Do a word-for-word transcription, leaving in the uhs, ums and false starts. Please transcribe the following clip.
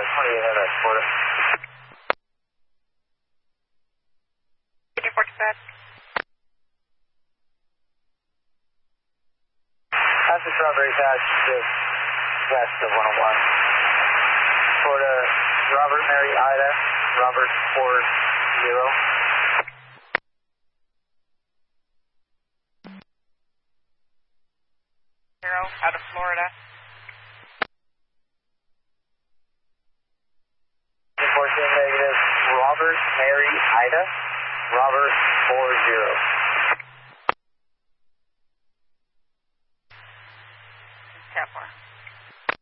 twenty-eight hundred, Florida. Report dispatch. That's the Strawberry Patch, just west of one oh one. Florida, Robert Mary Ida, Robert four zero. Zero, out of Florida. Enforcing negative, Robert Mary Ida, Robert four